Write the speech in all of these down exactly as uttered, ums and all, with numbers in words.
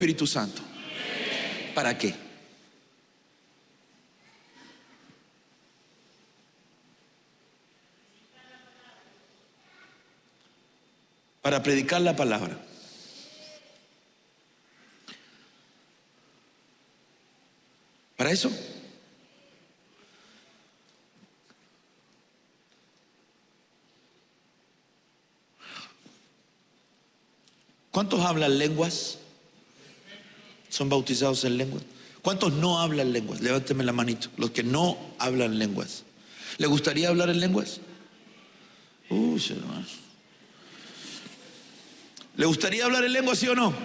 Espíritu Santo. ¿Para qué? Para predicar la palabra. ¿Para eso? ¿Cuántos hablan lenguas? ¿Son bautizados en lenguas? ¿Cuántos no hablan lenguas? Levánteme la manito. Los que no hablan lenguas. ¿Le gustaría hablar en lenguas? Uy, hermano. ¿Le gustaría hablar en lenguas, sí o no?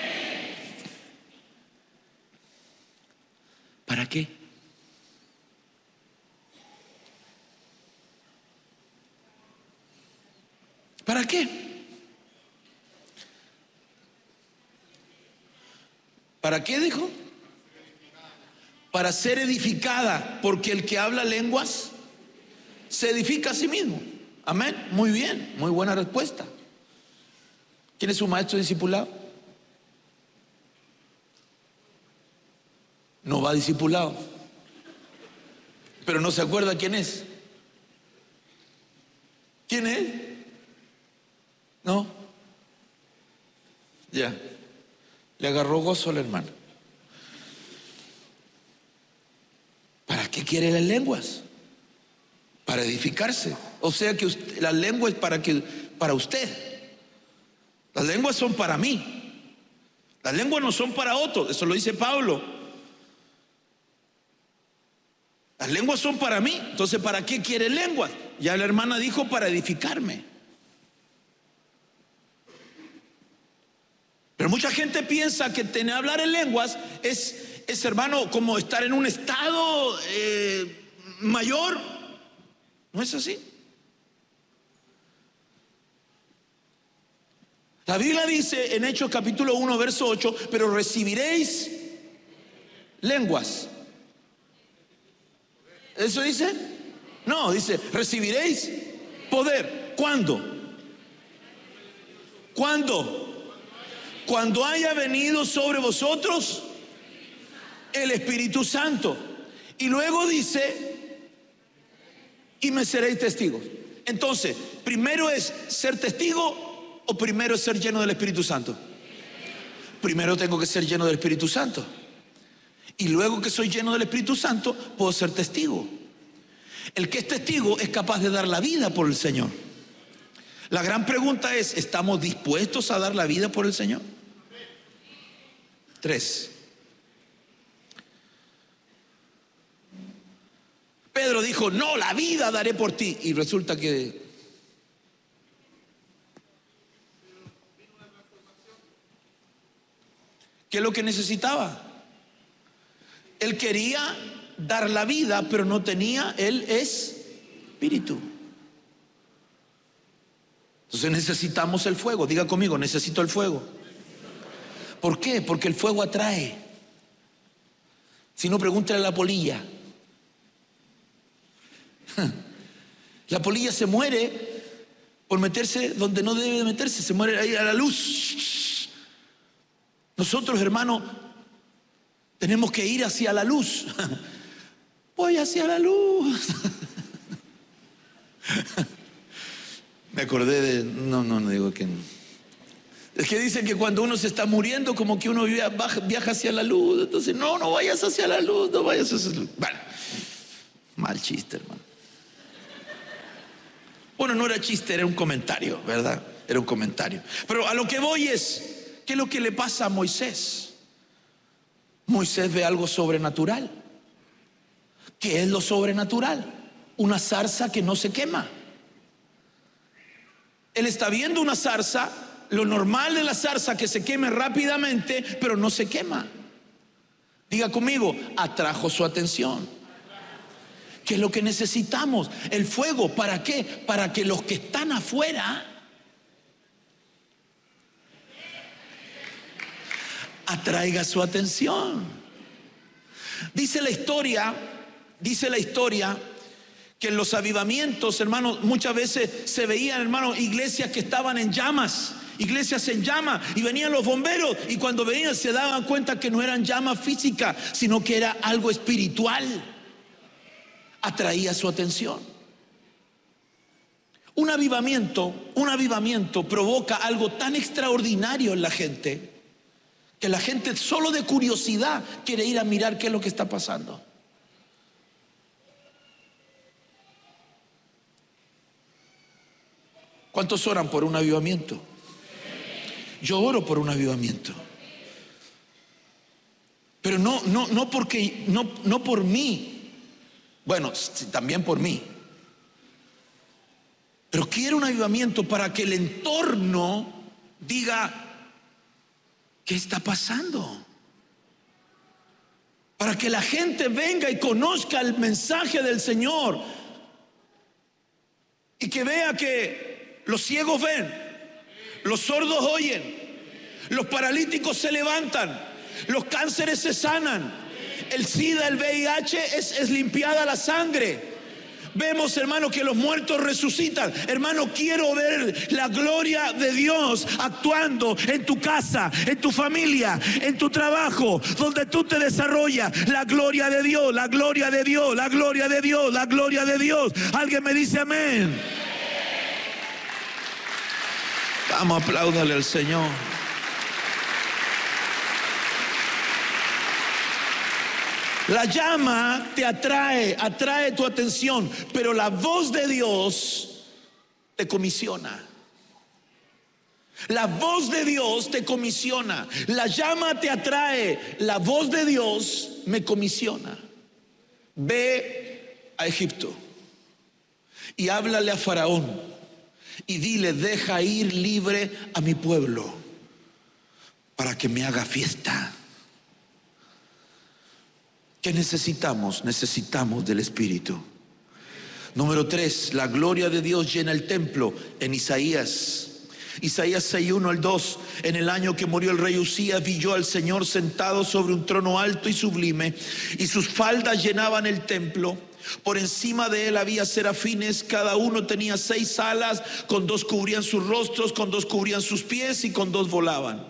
¿Para qué? ¿Para qué? ¿Para qué dijo? Para ser edificada, porque el que habla lenguas se edifica a sí mismo. Amén. Muy bien, muy buena respuesta. ¿Quién es su maestro discipulado? No va discipulado, pero no se acuerda quién es. ¿Quién es? ¿No? Ya. Le agarró gozo a la hermana. ¿Para qué quiere las lenguas? Para edificarse. O sea que usted, la lengua es para, que, para usted. Las lenguas son para mí. Las lenguas no son para otros. Eso lo dice Pablo. Las lenguas son para mí. Entonces, ¿para qué quiere lenguas? Ya la hermana dijo, para edificarme. Pero mucha gente piensa que tener hablar en lenguas es, es hermano, como estar en un estado eh, mayor. No es así. La Biblia dice en Hechos capítulo uno, verso ocho, pero recibiréis lenguas. ¿Eso dice? No, dice, recibiréis poder. ¿Cuándo? ¿Cuándo? Cuando haya venido sobre vosotros el Espíritu Santo. Y luego dice, y me seréis testigos. Entonces, ¿primero es ser testigo o primero es ser lleno del Espíritu Santo? Primero tengo que ser lleno del Espíritu Santo. Y luego que soy lleno del Espíritu Santo, puedo ser testigo. El que es testigo es capaz de dar la vida por el Señor. La gran pregunta es, ¿estamos dispuestos a dar la vida por el Señor? Tres. Pedro dijo, no, la vida daré por ti. Y resulta que ¿qué es lo que necesitaba? Él quería dar la vida, pero no tenía el espíritu. Entonces necesitamos el fuego. Diga conmigo, necesito el fuego. ¿Por qué? Porque el fuego atrae. Si no, pregúntale a la polilla. La polilla se muere por meterse donde no debe de meterse. Se muere ahí a la luz. Nosotros, hermanos, tenemos que ir hacia la luz. Voy hacia la luz. Me acordé de... No, no, no digo que no. Es que dicen que cuando uno se está muriendo, como que uno viaja, viaja hacia la luz. Entonces, no, no vayas hacia la luz, no vayas hacia la luz. Bueno, mal chiste, hermano. Bueno, no era chiste, era un comentario, ¿verdad? Era un comentario. Pero a lo que voy es, ¿qué es lo que le pasa a Moisés? Moisés ve algo sobrenatural. ¿Qué es lo sobrenatural? Una zarza que no se quema. Él está viendo una zarza, lo normal de la zarza que se queme rápidamente, pero no se quema. Diga conmigo, atrajo su atención. ¿Qué es lo que necesitamos? El fuego, ¿para qué? Para que los que están afuera atraiga su atención. Dice la historia, dice la historia que en los avivamientos, hermanos, muchas veces se veían, hermanos, iglesias que estaban en llamas. iglesias en llama, y venían los bomberos, y cuando venían se daban cuenta que no eran llamas físicas, sino que era algo espiritual. Atraía su atención. Un avivamiento, un avivamiento provoca algo tan extraordinario en la gente, que la gente solo de curiosidad quiere ir a mirar qué es lo que está pasando. ¿Cuántos oran por un avivamiento? Yo oro por un avivamiento. Pero no, no, no porque, no, no por mí. Bueno, también por mí. Pero quiero un avivamiento para que el entorno diga, ¿qué está pasando? Para que la gente venga y conozca el mensaje del Señor, y que vea que los ciegos ven, los sordos oyen, los paralíticos se levantan, los cánceres se sanan, el SIDA, el V I H es, es limpiada la sangre. Vemos, hermano, que los muertos resucitan. Hermano, quiero ver la gloria de Dios actuando en tu casa, en tu familia, en tu trabajo, donde tú te desarrollas. La gloria de Dios, la gloria de Dios, la gloria de Dios, la gloria de Dios. Alguien me dice amén. Vamos, apláudale al Señor. La llama te atrae, atrae tu atención, pero la voz de Dios te comisiona. La voz de Dios te comisiona. La llama te atrae, la voz de Dios me comisiona. Ve a Egipto y háblale a Faraón y dile, deja ir libre a mi pueblo para que me haga fiesta. ¿Qué necesitamos? Necesitamos del Espíritu. Número tres, la gloria de Dios llena el templo. En Isaías, Isaías seis, uno al dos. En el año que murió el rey Usías, vi yo al Señor sentado sobre un trono alto y sublime, y sus faldas llenaban el templo. Por encima de él había serafines, cada uno tenía seis alas, con dos cubrían sus rostros, con dos cubrían sus pies y con dos volaban.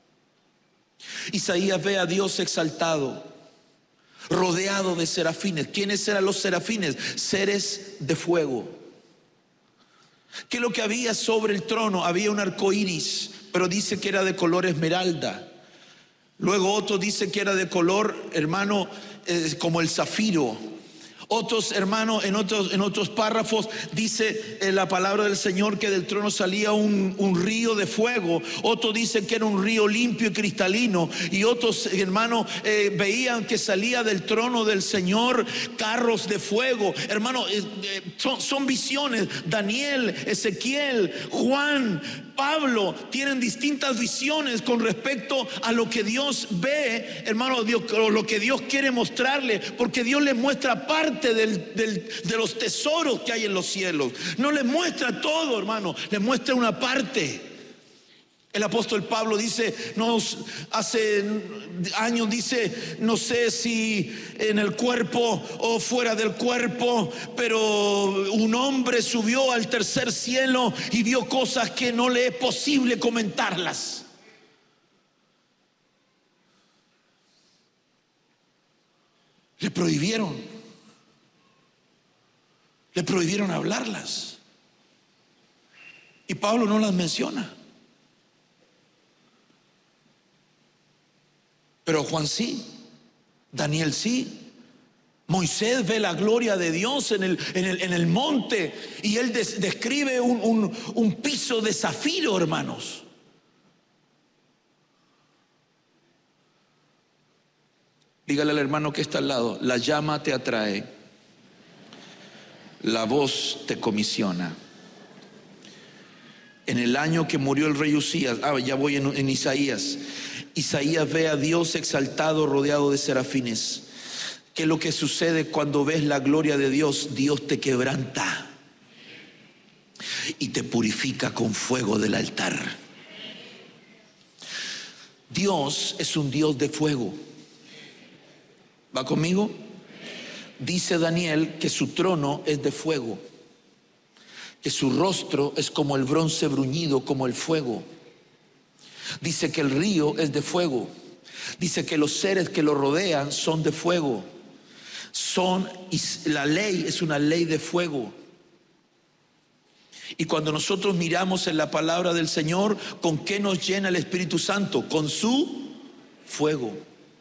Isaías ve a Dios exaltado, rodeado de serafines. ¿Quiénes eran los serafines? Seres de fuego. ¿Qué es lo que había sobre el trono? Había un arco iris, pero dice que era de color esmeralda. Luego otro dice que era de color, hermano, eh, como el zafiro. Otros, hermanos, en otros, en otros párrafos dice en la palabra del Señor que del trono salía un, un río de fuego. Otro dice que era un río limpio y cristalino. Y otros, hermanos, eh, veían que salía del trono del Señor carros de fuego. Hermano, eh, eh, son, son visiones. Daniel, Ezequiel, Juan, Pablo tienen distintas visiones con respecto a lo que Dios ve, hermano, Dios, lo que Dios quiere mostrarle, porque Dios les muestra parte del, del, de los tesoros que hay en los cielos. No les muestra todo, hermano, les muestra una parte. El apóstol Pablo dice, nos, hace años dice, no sé si en el cuerpo o fuera del cuerpo, pero un hombre subió al tercer cielo y vio cosas que no le es posible comentarlas. Le prohibieron, le prohibieron hablarlas. Y Pablo no las menciona. Pero Juan sí, Daniel sí, Moisés ve la gloria de Dios en el, en el, en el monte, y él des, describe un, un, un piso de zafiro, hermanos. Dígale al hermano que está al lado, la llama te atrae, la voz te comisiona. En el año que murió el rey Usías, ah, ya voy en, en Isaías. Isaías ve a Dios exaltado, rodeado de serafines. ¿Qué es lo que sucede cuando ves la gloria de Dios? Dios te quebranta y te purifica con fuego del altar. Dios es un Dios de fuego. ¿Va conmigo? Dice Daniel que su trono es de fuego, que su rostro es como el bronce bruñido, como el fuego. Dice que el río es de fuego. Dice que los seres que lo rodean son de fuego. Son, y la ley es una ley de fuego. Y cuando nosotros miramos en la palabra del Señor, ¿con qué nos llena el Espíritu Santo? Con su fuego.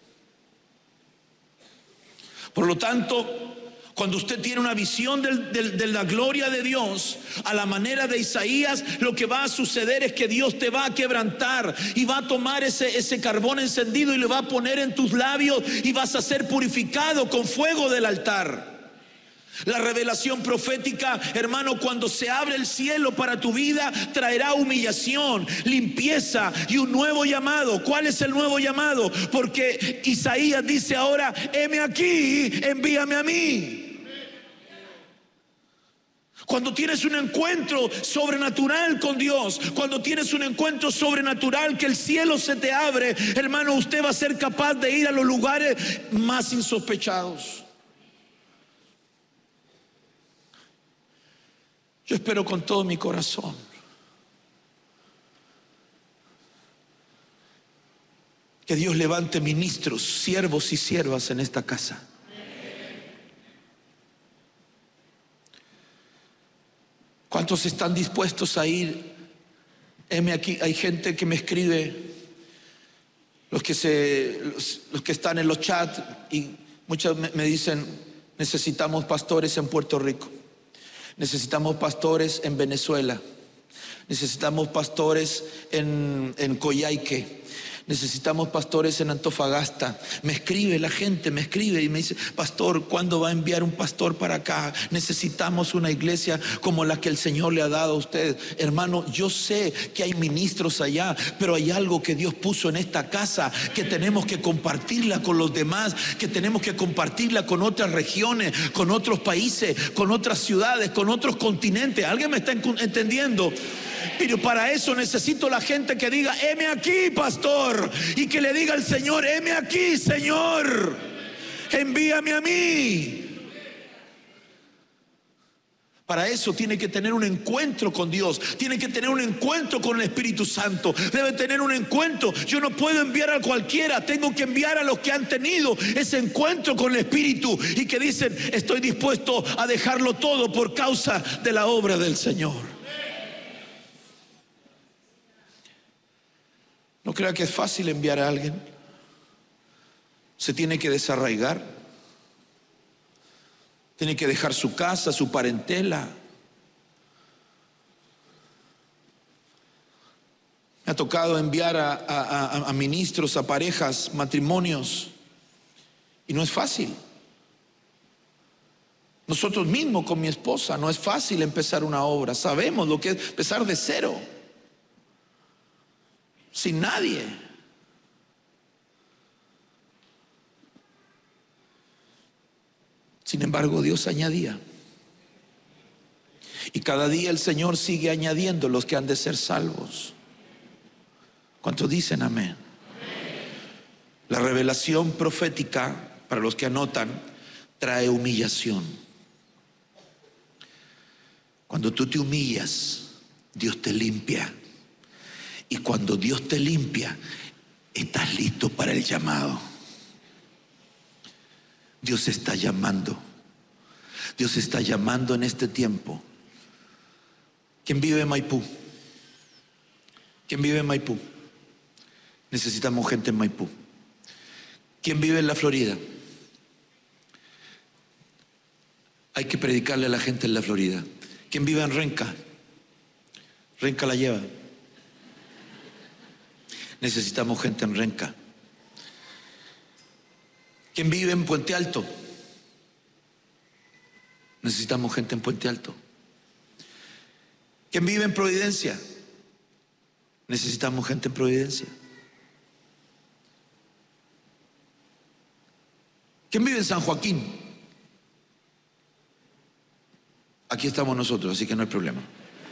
Por lo tanto, cuando usted tiene una visión del, del, de la gloria de Dios, a la manera de Isaías, lo que va a suceder es que Dios te va a quebrantar y va a tomar ese, ese carbón encendido y lo va a poner en tus labios y vas a ser purificado con fuego del altar. La revelación profética, hermano, cuando se abre el cielo para tu vida, traerá humillación, limpieza y un nuevo llamado. ¿Cuál es el nuevo llamado? Porque Isaías dice ahora: heme aquí, envíame a mí. Cuando tienes un encuentro sobrenatural con Dios, cuando tienes un encuentro sobrenatural que el cielo se te abre, hermano, usted va a ser capaz de ir a los lugares más insospechados. Yo espero con todo mi corazón que Dios levante ministros, siervos y siervas en esta casa. ¿Cuántos están dispuestos a ir? Heme aquí, hay gente que me escribe, los que, se, los, los que están en los chats, y muchos me, me dicen: necesitamos pastores en Puerto Rico, necesitamos pastores en Venezuela, necesitamos pastores en, en Coyhaique, necesitamos pastores en Antofagasta. Me escribe la gente, me escribe y me dice: pastor, ¿cuándo va a enviar un pastor para acá? Necesitamos una iglesia como la que el Señor le ha dado a usted. Hermano, yo sé que hay ministros allá, pero hay algo que Dios puso en esta casa que tenemos que compartirla con los demás, que tenemos que compartirla con otras regiones, con otros países, con otras ciudades, con otros continentes. ¿Alguien me está entendiendo? Pero para eso necesito la gente que diga: heme aquí, pastor, y que le diga al Señor: heme aquí, Señor, envíame a mí. Para eso tiene que tener un encuentro con Dios, tiene que tener un encuentro con el Espíritu Santo, debe tener un encuentro. Yo no puedo enviar a cualquiera, tengo que enviar a los que han tenido ese encuentro con el Espíritu y que dicen: estoy dispuesto a dejarlo todo por causa de la obra del Señor. No crea que es fácil enviar a alguien. Se tiene que desarraigar, tiene que dejar su casa, su parentela. Me ha tocado enviar a, a, a ministros, a parejas, matrimonios, y no es fácil. Nosotros mismos con mi esposa, no es fácil empezar una obra. Sabemos lo que es empezar de cero, sin nadie. Sin embargo, Dios añadía. Y cada día el Señor sigue añadiendo los que han de ser salvos. ¿Cuántos dicen amén? Amén. La revelación profética, para los que anotan, trae humillación. Cuando tú te humillas, Dios te limpia. Y cuando Dios te limpia, estás listo para el llamado. Dios está llamando. Dios está llamando en este tiempo. ¿Quién vive en Maipú? ¿Quién vive en Maipú? Necesitamos gente en Maipú. ¿Quién vive en la Florida? Hay que predicarle a la gente en la Florida. ¿Quién vive en Renca? Renca la lleva. Necesitamos gente en Renca. ¿Quién vive en Puente Alto? Necesitamos gente en Puente Alto. ¿Quién vive en Providencia? Necesitamos gente en Providencia. ¿Quién vive en San Joaquín? Aquí estamos nosotros, así que no hay problema.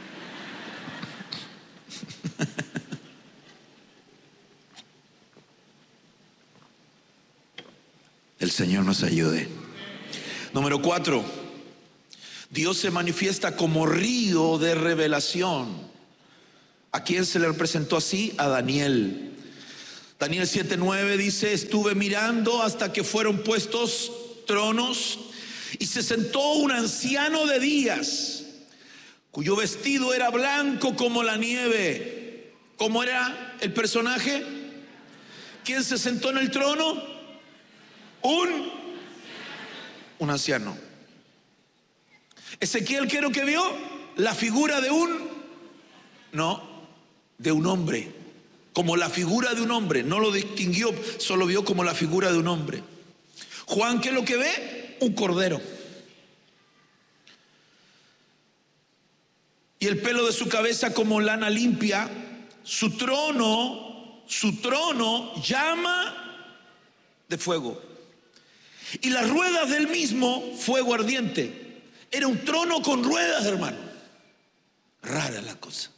El Señor nos ayude. Número cuatro, Dios se manifiesta como río de revelación. ¿A quién se le presentó así? A Daniel. Daniel siete nueve dice: estuve mirando hasta que fueron puestos tronos y se sentó un anciano de días, cuyo vestido era blanco como la nieve. ¿Cómo era el personaje? ¿Quién se sentó en el trono? Un, un anciano. Ezequiel, ¿qué es lo que vio? La figura de un, no, de un hombre. Como la figura de un hombre. No lo distinguió, solo vio como la figura de un hombre. Juan, ¿qué es lo que ve? Un cordero. Y el pelo de su cabeza como lana limpia. Su trono, su trono llama de fuego. Y las ruedas del mismo, fuego ardiente. Era un trono con ruedas, hermano. Rara la cosa.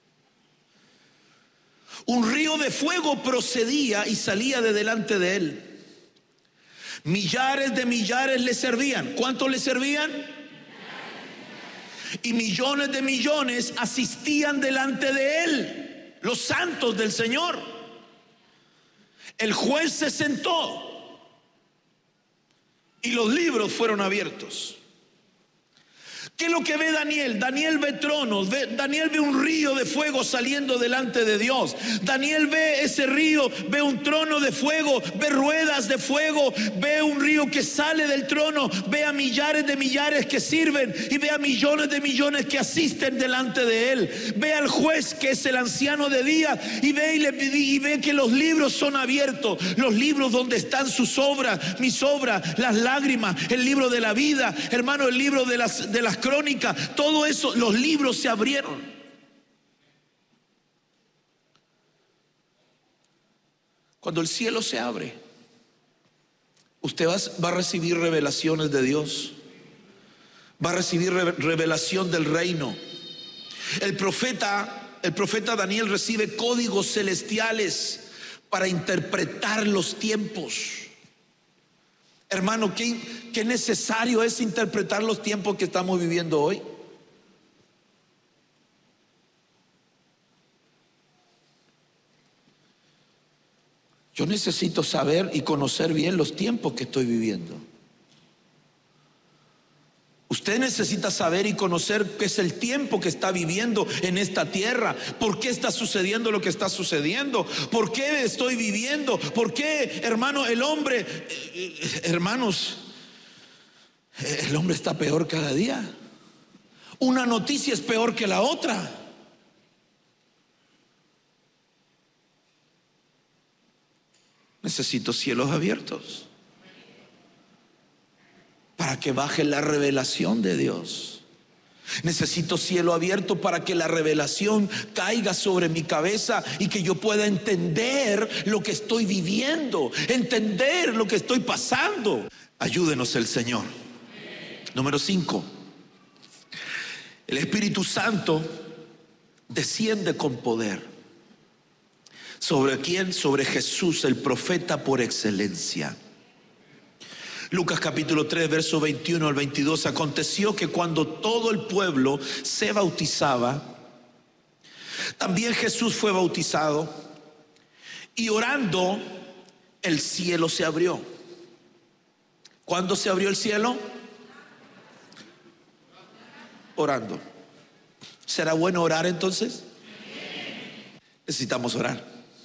Un río de fuego procedía y salía de delante de él. Millares de millares le servían. ¿Cuántos le servían? Y millones de millones asistían delante de él. Los santos del Señor. El juez se sentó y los libros fueron abiertos. ¿Qué es lo que ve Daniel? Daniel ve tronos, ve, Daniel ve un río de fuego saliendo delante de Dios. Daniel ve ese río, ve un trono de fuego, ve ruedas de fuego, ve un río que sale del trono, ve a millares de millares que sirven y ve a millones de millones que asisten delante de él. Ve al juez, que es el anciano de día, y ve y, le, y ve que los libros son abiertos, los libros donde están sus obras, mis obras, las lágrimas, el libro de la vida, hermano, el libro de las, de las crónica, todo eso, los libros se abrieron. Cuando el cielo se abre, usted va, va a recibir revelaciones de Dios, va a recibir re, revelación del reino. El profeta, el profeta Daniel recibe códigos celestiales para interpretar los tiempos. Hermano, ¿qué, qué necesario es interpretar los tiempos que estamos viviendo hoy? Yo necesito saber y conocer bien los tiempos que estoy viviendo. Usted necesita saber y conocer qué es el tiempo que está viviendo en esta tierra. ¿Por qué está sucediendo lo que está sucediendo? ¿Por qué estoy viviendo? ¿Por qué, hermano, el hombre, eh, hermanos, el hombre está peor cada día? Una noticia es peor que la otra. Necesito cielos abiertos para que baje la revelación de Dios. Necesito cielo abierto para que la revelación caiga sobre mi cabeza y que yo pueda entender lo que estoy viviendo, entender lo que estoy pasando. Ayúdenos el Señor. Número cinco. El Espíritu Santo desciende con poder. ¿Sobre quién? Sobre Jesús, el profeta por excelencia. Lucas capítulo tres, verso veintiuno al veintidós. Aconteció que cuando todo el pueblo se bautizaba, también Jesús fue bautizado, y orando el cielo se abrió. ¿Cuándo se abrió el cielo? Orando. ¿Será bueno orar entonces? Necesitamos orar.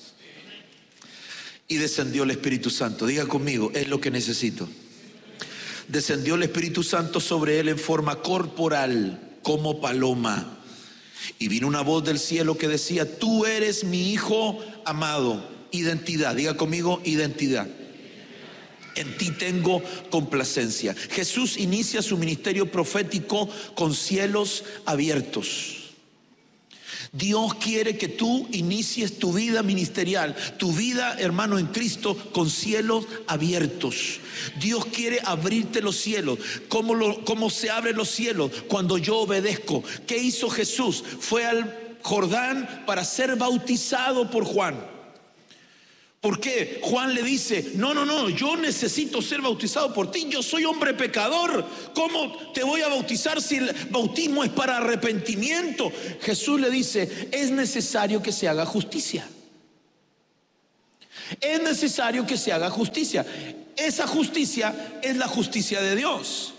Y descendió el Espíritu Santo. Diga conmigo, es lo que necesito. Descendió el Espíritu Santo sobre él en forma corporal, como paloma. Y vino una voz del cielo que decía: tú eres mi Hijo amado. Identidad, diga conmigo, identidad. En ti tengo complacencia. Jesús inicia su ministerio profético con cielos abiertos. Dios quiere que tú inicies tu vida ministerial, tu vida, hermano, en Cristo, con cielos abiertos. Dios quiere abrirte los cielos. ¿Cómo, lo, cómo se abren los cielos? Cuando yo obedezco. ¿Qué hizo Jesús? Fue al Jordán para ser bautizado por Juan. ¿Por qué? Juan le dice, no, no, no, yo necesito ser bautizado por ti, yo soy hombre pecador, ¿cómo te voy a bautizar si el bautismo es para arrepentimiento? Jesús le dice, es necesario que se haga justicia. Es necesario que se haga justicia. Esa justicia es la justicia de Dios.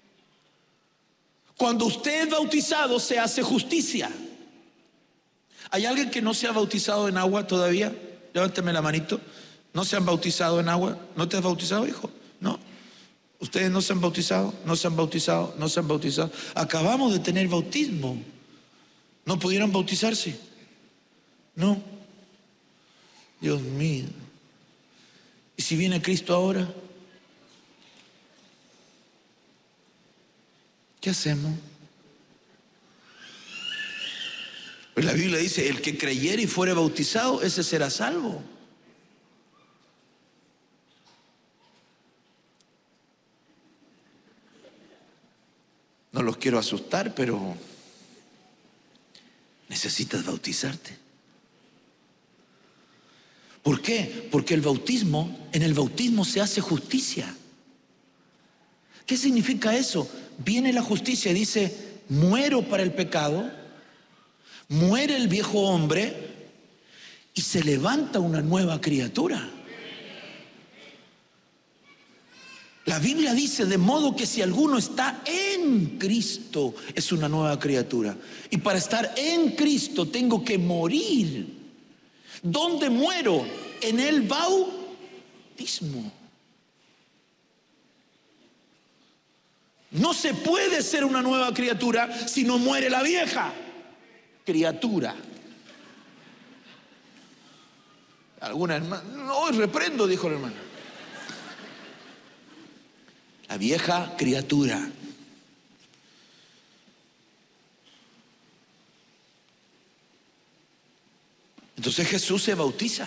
Cuando usted es bautizado, se hace justicia. ¿Hay alguien que no se ha bautizado en agua todavía? Levánteme la manito. ¿No se han bautizado en agua? ¿No te has bautizado, hijo? No. ¿Ustedes no se han bautizado? ¿No se han bautizado? ¿No se han bautizado? Acabamos de tener bautismo. ¿No pudieron bautizarse? No. Dios mío. ¿Y si viene Cristo ahora? ¿Qué hacemos? Pues la Biblia dice, el que creyere y fuere bautizado, ese será salvo. No los quiero asustar, pero necesitas bautizarte. ¿Por qué? Porque el bautismo, en el bautismo se hace justicia. ¿Qué significa eso? Viene la justicia y dice, muero para el pecado, muere el viejo hombre y se levanta una nueva criatura. La Biblia dice, de modo que si alguno está en Cristo, es una nueva criatura. Y para estar en Cristo tengo que morir. ¿Dónde muero? En el bautismo. No se puede ser una nueva criatura si no muere la vieja criatura. Alguna hermana, no, reprendo, dijo la hermana. La vieja criatura. Entonces Jesús se bautiza.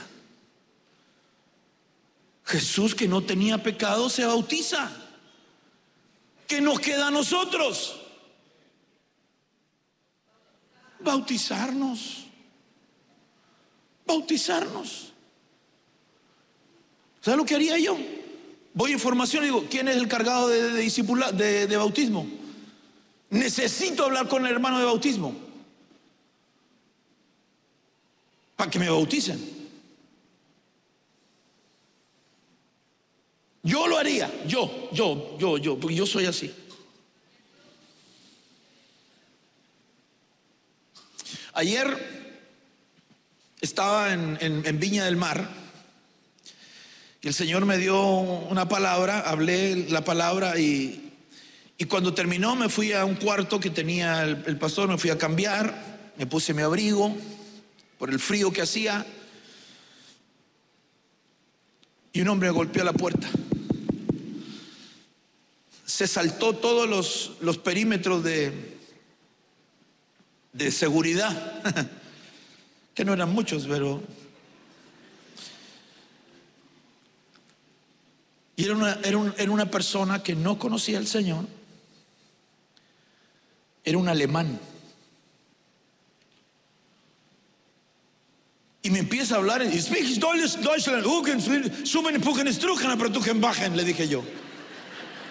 Jesús, que no tenía pecado, se bautiza. ¿Qué nos queda a nosotros? Bautizarnos. Bautizarnos. ¿Sabes lo que haría yo? Voy a información y digo, ¿quién es el cargado de, de, discipula, de, de bautismo? Necesito hablar con el hermano de bautismo para que me bauticen. Yo lo haría, yo, yo, yo, yo, porque yo soy así. Ayer estaba en, en, en Viña del Mar y el Señor me dio una palabra, hablé la palabra y, y cuando terminó me fui a un cuarto que tenía el, el pastor, me fui a cambiar, me puse mi abrigo por el frío que hacía y un hombre golpeó la puerta. Se saltó todos los, los perímetros de, de seguridad, que no eran muchos, pero... Y era una, era, un, era una persona que no conocía al Señor, era un alemán. Y me empieza a hablar, le dije yo.